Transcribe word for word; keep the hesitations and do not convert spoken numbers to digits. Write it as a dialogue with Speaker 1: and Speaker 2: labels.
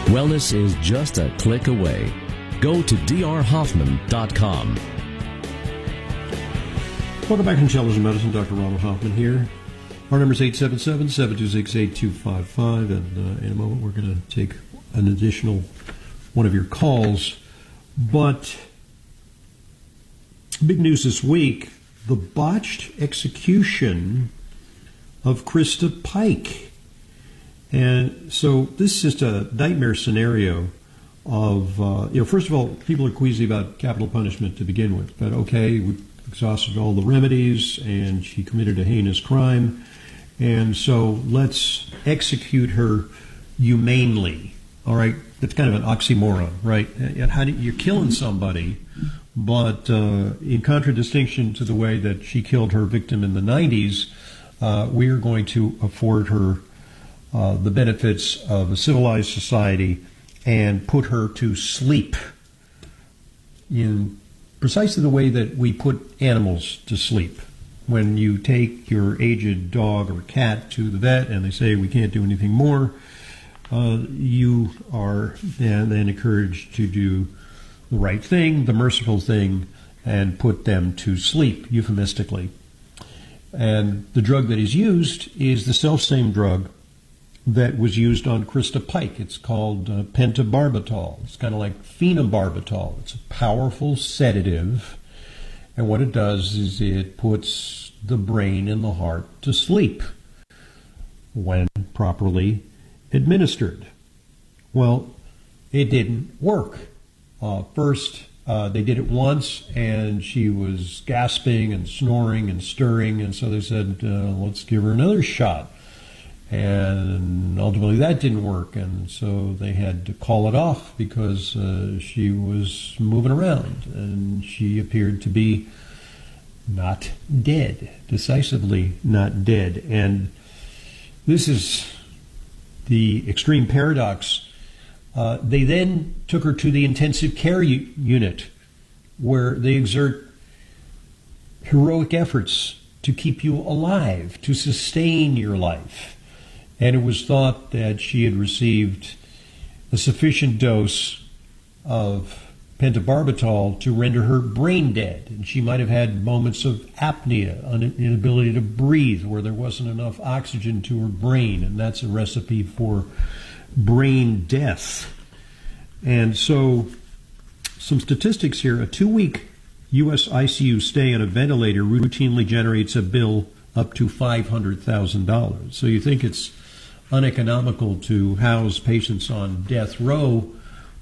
Speaker 1: Wellness is just a click away. Go to d r hoffman dot com.
Speaker 2: Welcome back to Intelligent Medicine. Doctor Ronald Hoffman here. Our number is eight seven seven, seven two six, eight two five five, and uh, in a moment we're going to take an additional one of your calls. But big news this week, the botched execution of Krista Pike. And so this is just a nightmare scenario of, uh, you know, first of all, people are queasy about capital punishment to begin with. But okay, we exhausted all the remedies, and she committed a heinous crime. And so let's execute her humanely. All right, that's kind of an oxymoron, right? And how do, you're killing somebody, but uh, in contradistinction to the way that she killed her victim in the nineties, uh, we are going to afford her uh, the benefits of a civilized society and put her to sleep in precisely the way that we put animals to sleep. When you take your aged dog or cat to the vet and they say we can't do anything more, uh, you are then, then encouraged to do the right thing, the merciful thing, and put them to sleep, euphemistically. And the drug that is used is the self-same drug that was used on Krista Pike. It's called uh, pentobarbital. It's kind of like phenobarbital. It's a powerful sedative, and what it does is it puts the brain and the heart to sleep when properly administered. Well, it didn't work. Uh, first, uh, they did it once, and she was gasping and snoring and stirring, and so they said, uh, let's give her another shot. And ultimately that didn't work, and so they had to call it off because uh, she was moving around, and she appeared to be not dead, decisively not dead. And this is the extreme paradox. Uh, they then took her to the intensive care u- unit where they exert heroic efforts to keep you alive, to sustain your life. And it was thought that she had received a sufficient dose of pentobarbital to render her brain dead. And she might have had moments of apnea, an inability to breathe, where there wasn't enough oxygen to her brain. And that's a recipe for brain death. And so some statistics here. A two-week U S I C U stay on a ventilator routinely generates a bill up to five hundred thousand dollars. So you think it's uneconomical to house patients on death row,